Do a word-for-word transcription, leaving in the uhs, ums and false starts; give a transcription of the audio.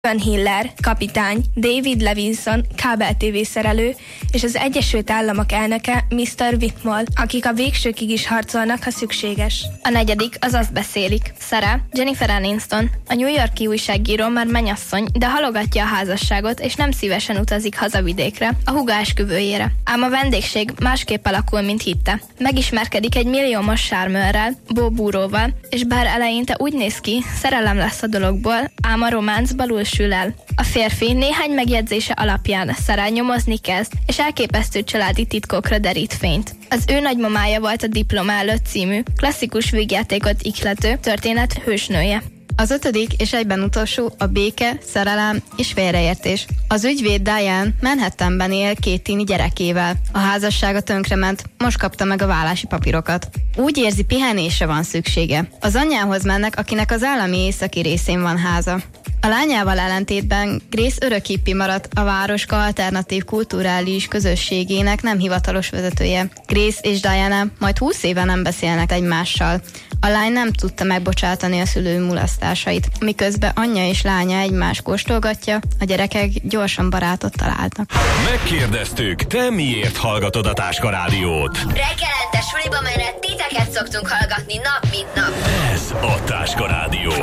Steven Hiller, kapitány, David Levinson, kábel té vé szerelő, és az Egyesült Államok elnöke miszter Whitmore, akik a végsőkig is harcolnak, ha szükséges. A negyedik, az azt beszélik. Sarah, Jennifer Aniston, a New York-i újságíró már mennyasszony, de halogatja a házasságot, és nem szívesen utazik hazavidékre, a húga esküvőjére. Ám a vendégség másképp alakul, mint hitte. Megismerkedik egy milliómos sármőrrel, Bo Búróval, és bár eleinte úgy néz ki, szerelem lesz a dologból, ám a románc balul sül el. A férfi néhány megjegyzése alapján Sarah nyomozni kezd, és elképesztő családi titkokra derít fényt. Az ő nagymamája volt a Diploma előtt című, klasszikus vígjátékot ihlető történet hősnője. Az ötödik és egyben utolsó a béke, szerelem és félreértés. Az ügyvéd Diane Manhattanben él két tini gyerekével. A házassága tönkrement, most kapta meg a vállási papírokat. Úgy érzi, pihenésre van szüksége. Az anyjához mennek, akinek az állami északi részén van háza. A lányával ellentétben Grace örök hippi maradt, a városka alternatív kulturális közösségének nem hivatalos vezetője. Grace és Diana majd húsz éve nem beszélnek egymással. A lány nem tudta megbocsátani a szülő mulasztásait, miközben anyja és lánya egymást kóstolgatja, a gyerekek gyorsan barátot találnak. Megkérdeztük, te miért hallgatod a Táska Rádiót? Reggelente suliba menet titeket szoktunk hallgatni nap mint nap. Ez a Táska Rádió.